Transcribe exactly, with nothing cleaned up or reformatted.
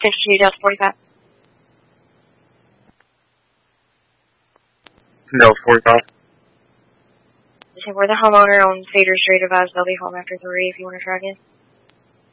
continue down to forty-five. No, forty-five. Okay, we're the homeowner on Cedar Street. Advised they'll be home after three if you want to try again.